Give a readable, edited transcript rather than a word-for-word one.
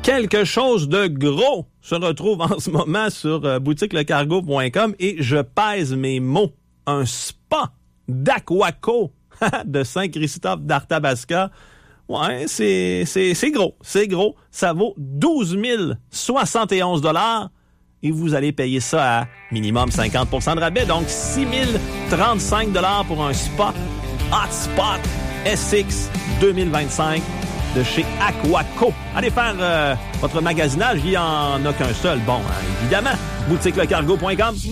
Quelque chose de gros se retrouve en ce moment sur boutiquelecargo.com et je pèse mes mots. Un spa d'Aquaco de Saint-Christophe d'Arthabasca. Ouais, c'est gros. C'est gros. Ça vaut 12 071 $ et vous allez payer ça à minimum 50% de rabais. Donc, 6 035 $ pour un spa Hotspot SX 2025 de chez Aquaco. Allez faire votre magasinage. Il n'y en a qu'un seul. Bon, évidemment, boutiquelecargo.com.